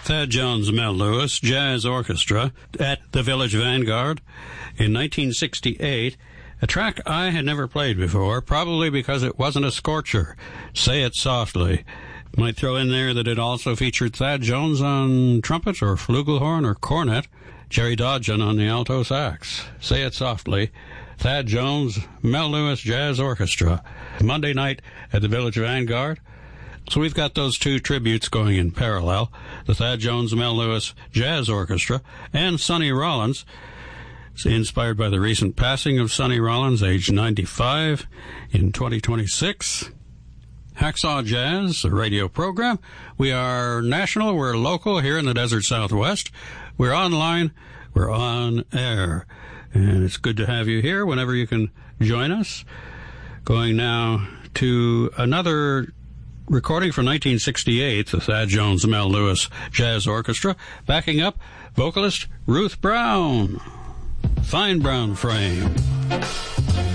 Thad Jones, Mel Lewis Jazz Orchestra at the Village Vanguard in 1968. A track I had never played before, probably because it wasn't a scorcher. Say It Softly. Might throw in there that it also featured Thad Jones on trumpet or flugelhorn or cornet, Jerry Dodgen on the alto sax. Say It Softly. Thad Jones, Mel Lewis Jazz Orchestra. Monday night at the Village Vanguard. So we've got those two tributes going in parallel, the Thad Jones, Mel Lewis Jazz Orchestra, and Sonny Rollins. It's inspired by the recent passing of Sonny Rollins, age 95, in 2026. Hacksaw Jazz, a radio program. We are national, we're local here in the Desert Southwest. We're online, we're on air. And it's good to have you here whenever you can join us. Going now to another recording from 1968, the Thad Jones Mel Lewis Jazz Orchestra. Backing up, vocalist Ruth Brown. Fine Brown Frame.